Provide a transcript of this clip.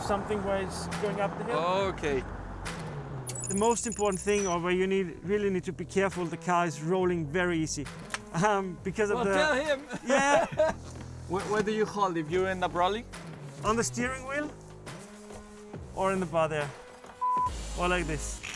something where it's going up the hill. Okay. The most important thing, or where you really need to be careful, the car is rolling very easy. Because of Tell him. Yeah. Where do you hold if you end up rolling? On the steering wheel or in the bar there, or like this.